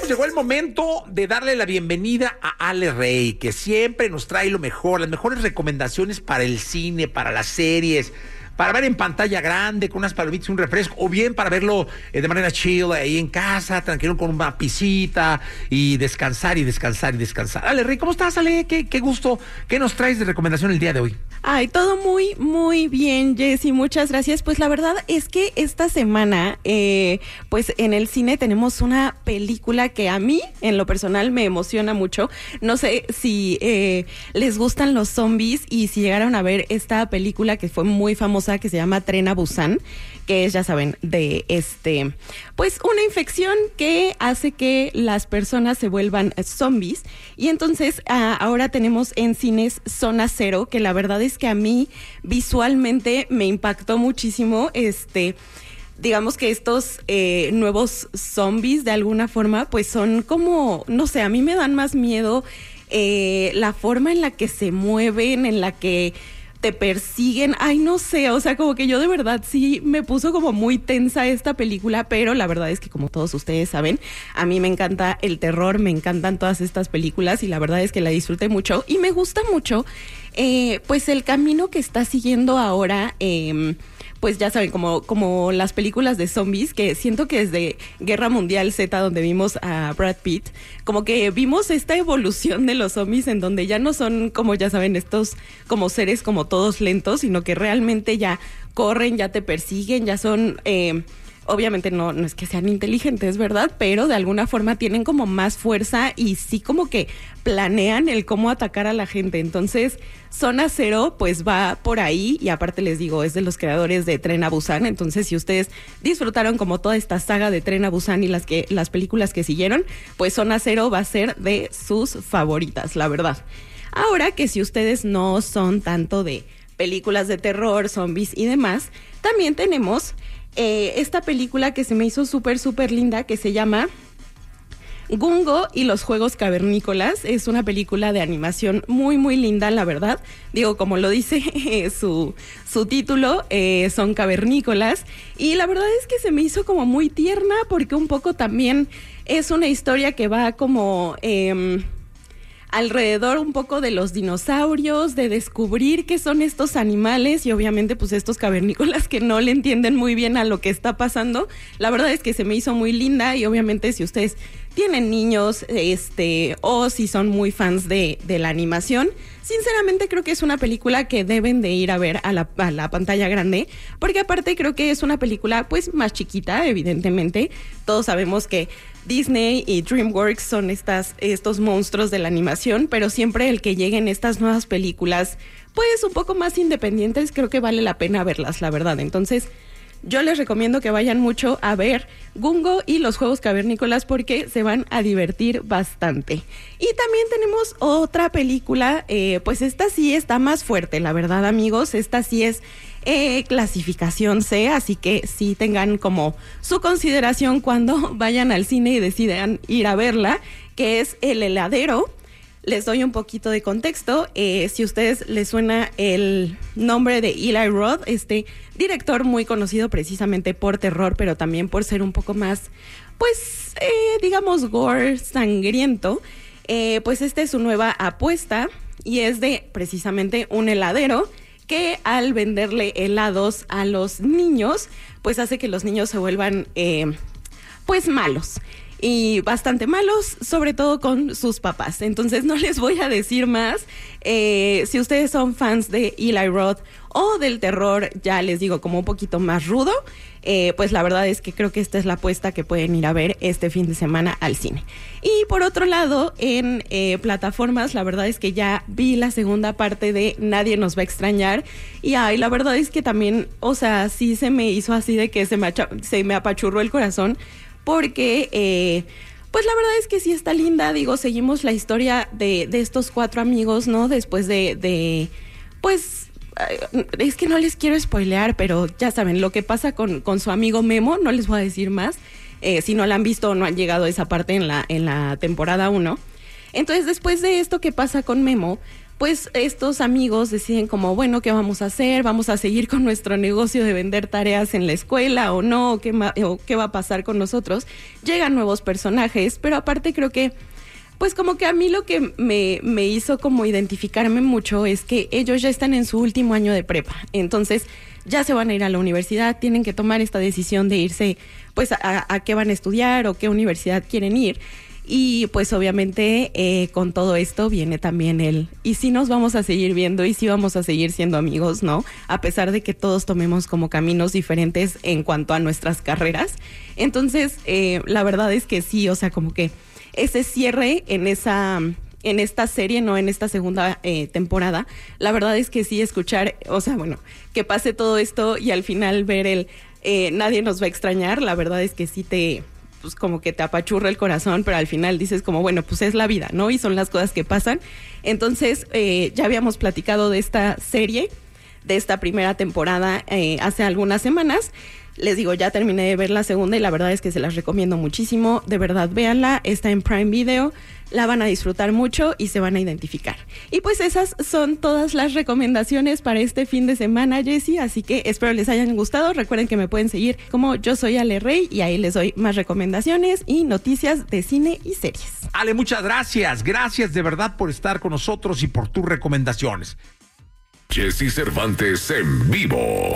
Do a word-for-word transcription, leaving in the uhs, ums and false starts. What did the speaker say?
amigos, llegó el momento de darle la bienvenida a Ale Rey, que siempre nos trae lo mejor, las mejores recomendaciones para el cine, para las series, para ver en pantalla grande, con unas palomitas y un refresco, o bien para verlo eh, de manera chill, ahí en casa, tranquilo, con una pisita, y descansar, y descansar, y descansar. Ale Rey, ¿cómo estás, Ale? Qué, qué gusto. ¿Qué nos traes de recomendación el día de hoy? Ay, todo muy, muy bien, Jessy, muchas gracias. Pues la verdad es que esta semana, eh, pues en el cine tenemos una película que a mí, en lo personal, me emociona mucho. No sé si eh, les gustan los zombies y si llegaron a ver esta película que fue muy famosa, que se llama Tren a Busan, que es, ya saben, de este, pues una infección que hace que las personas se vuelvan zombies. Y entonces uh, ahora tenemos en cines Zona Cero, que la verdad es que a mí visualmente me impactó muchísimo. Este, digamos que estos eh, nuevos zombies, de alguna forma, pues son como, no sé, a mí me dan más miedo eh, la forma en la que se mueven, en la que te persiguen, ay, no sé, o sea, como que yo de verdad sí me puso como muy tensa esta película, pero la verdad es que, como todos ustedes saben, a mí me encanta el terror, me encantan todas estas películas y la verdad es que la disfruté mucho y me gusta mucho, eh, pues el camino que está siguiendo ahora, eh, pues ya saben, como, como las películas de zombies, que siento que desde Guerra Mundial Z, donde vimos a Brad Pitt, como que vimos esta evolución de los zombies en donde ya no son, como ya saben, estos como seres como todos lentos, sino que realmente ya corren, ya te persiguen, ya son... Eh, obviamente no, no es que sean inteligentes, ¿verdad? Pero de alguna forma tienen como más fuerza y sí como que planean el cómo atacar a la gente. Entonces, Zona Cero pues va por ahí y aparte les digo, es de los creadores de Tren a Busan. Entonces, si ustedes disfrutaron como toda esta saga de Tren a Busan y las, que, las películas que siguieron, pues Zona Cero va a ser de sus favoritas, la verdad. Ahora que si ustedes no son tanto de películas de terror, zombies y demás, también tenemos... Eh, esta película que se me hizo súper, súper linda, que se llama Gungo y los Juegos Cavernícolas. Es una película de animación muy, muy linda, la verdad. Digo, como lo dice eh, su, su título, eh, son cavernícolas. Y la verdad es que se me hizo como muy tierna porque un poco también es una historia que va como... Eh, alrededor un poco de los dinosaurios, de descubrir qué son estos animales y obviamente pues estos cavernícolas que no le entienden muy bien a lo que está pasando. La verdad es que se me hizo muy linda y obviamente si ustedes tienen niños este o si son muy fans de, de la animación, sinceramente creo que es una película que deben de ir a ver a la, a la pantalla grande, porque aparte creo que es una película pues más chiquita, evidentemente. Todos sabemos que Disney y DreamWorks son estas, estos monstruos de la animación, pero siempre el que lleguen estas nuevas películas pues un poco más independientes, creo que vale la pena verlas, la verdad. Entonces yo les recomiendo que vayan mucho a ver Gungo y los Juegos Cavernícolas porque se van a divertir bastante. Y también tenemos otra película, eh, pues esta sí está más fuerte, la verdad, amigos. Esta sí es eh, clasificación C, así que sí tengan como su consideración cuando vayan al cine y decidan ir a verla, que es El Heladero. Les doy un poquito de contexto. Eh, si a ustedes les suena el nombre de Eli Roth, este director muy conocido precisamente por terror, pero también por ser un poco más, pues, eh, digamos, gore, sangriento, eh, pues esta es su nueva apuesta y es de precisamente un heladero que al venderle helados a los niños, pues hace que los niños se vuelvan, eh, pues, malos. Y bastante malos, sobre todo con sus papás. Entonces no les voy a decir más. Eh, si ustedes son fans de Eli Roth o del terror, ya les digo, como un poquito más rudo, eh, pues la verdad es que creo que esta es la apuesta que pueden ir a ver este fin de semana al cine. Y por otro lado, en eh, plataformas, la verdad es que ya vi la segunda parte de Nadie nos va a extrañar. Y ay, la verdad es que también, o sea, sí se me hizo así de que se me, acha- se me apachurró el corazón. Porque, eh, pues la verdad es que sí está linda, digo, seguimos la historia de, de estos cuatro amigos, ¿no? Después de, de, pues, es que no les quiero spoilear, pero ya saben, lo que pasa con, con su amigo Memo, no les voy a decir más, eh, si no la han visto o no han llegado a esa parte en la, en la temporada uno. Entonces, después de esto que pasa con Memo, pues estos amigos deciden como, bueno, ¿qué vamos a hacer? ¿Vamos a seguir con nuestro negocio de vender tareas en la escuela o no? ¿O qué, ma- o qué va a pasar con nosotros? Llegan nuevos personajes, pero aparte creo que, pues como que a mí lo que me, me hizo como identificarme mucho es que ellos ya están en su último año de prepa, entonces ya se van a ir a la universidad, tienen que tomar esta decisión de irse, pues a, a qué van a estudiar o qué universidad quieren ir. Y pues obviamente eh, con todo esto viene también el, y si nos vamos a seguir viendo y si vamos a seguir siendo amigos, ¿no? A pesar de que todos tomemos como caminos diferentes en cuanto a nuestras carreras. Entonces, eh, la verdad es que sí, o sea, como que ese cierre en esa, en esta serie, no en esta segunda eh, temporada, la verdad es que sí escuchar, o sea, bueno, que pase todo esto y al final ver el eh, nadie nos va a extrañar, la verdad es que sí te... pues como que te apachurra el corazón, pero al final dices como, bueno, pues es la vida, ¿no? Y son las cosas que pasan. Entonces, eh, ya habíamos platicado de esta serie, de esta primera temporada eh, hace algunas semanas. Les digo, ya terminé de ver la segunda y la verdad es que se las recomiendo muchísimo. De verdad, véanla, está en Prime Video, la van a disfrutar mucho y se van a identificar. Y pues esas son todas las recomendaciones para este fin de semana, Jessy, así que espero les hayan gustado. Recuerden que me pueden seguir como Yo Soy Ale Rey y ahí les doy más recomendaciones y noticias de cine y series. Ale, muchas gracias. Gracias de verdad por estar con nosotros y por tus recomendaciones. Jessy Cervantes en vivo.